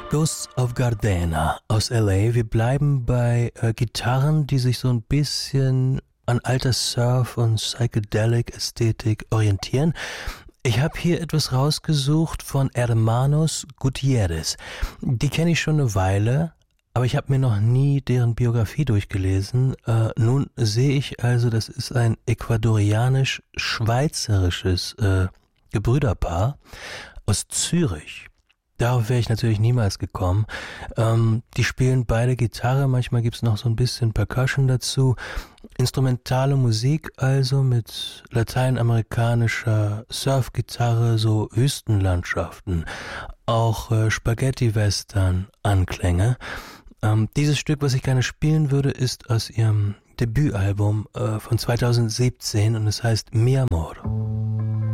Ghosts of Gardena aus L.A. Wir bleiben bei Gitarren, die sich so ein bisschen an alter Surf- und Psychedelic-Ästhetik orientieren. Ich habe hier etwas rausgesucht von Hermanos Gutierrez. Die kenne ich schon eine Weile, aber ich habe mir noch nie deren Biografie durchgelesen. Nun sehe ich also, das ist ein ecuadorianisch-schweizerisches Gebrüderpaar aus Zürich. Darauf wäre ich natürlich niemals gekommen. Die spielen beide Gitarre, manchmal gibt's noch so ein bisschen Percussion dazu. Instrumentale Musik also mit lateinamerikanischer Surfgitarre, so Wüstenlandschaften, auch Spaghetti-Western-Anklänge. Dieses Stück, was ich gerne spielen würde, ist aus ihrem Debütalbum von 2017 und es heißt Mi Amor.